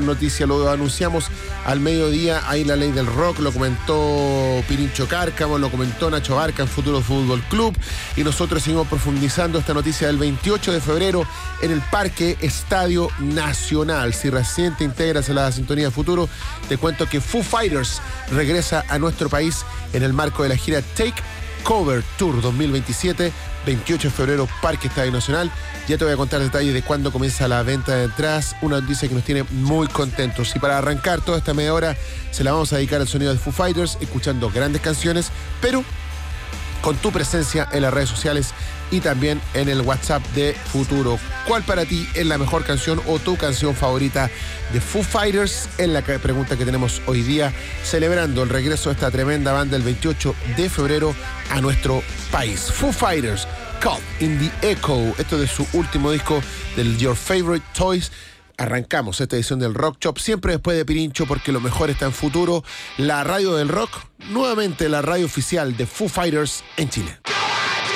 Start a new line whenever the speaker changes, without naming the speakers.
noticia, lo anunciamos al mediodía, ahí la ley del rock, lo comentó Pirincho Cárcamo, lo comentó Nacho Barca en Futuro Fútbol Club, y nosotros seguimos profundizando esta noticia del 28 de febrero en el Parque Estadio Nacional. Si recién te integras a la sintonía de Futuro, te cuento que Foo Fighters regresa a nuestro país en el marco de la gira Take Cover Tour 2027, 28 de febrero, Parque Estadio Nacional. Ya te voy a contar detalles de cuándo comienza la venta de entradas, una noticia que nos tiene muy contentos. Y para arrancar toda esta media hora se la vamos a dedicar al sonido de Foo Fighters, escuchando grandes canciones, pero con tu presencia en las redes sociales y también en el WhatsApp de Futuro. ¿Cuál para ti es la mejor canción o tu canción favorita de Foo Fighters? Es la pregunta que tenemos hoy día, celebrando el regreso de esta tremenda banda el 28 de febrero a nuestro país. Foo Fighters, Caught in the Echo. Esto es de su último disco, del Your Favorite Toys. Arrancamos esta edición del Rock Shop, siempre después de Pirincho, porque lo mejor está en Futuro, la radio del rock, nuevamente la radio oficial de Foo Fighters en Chile.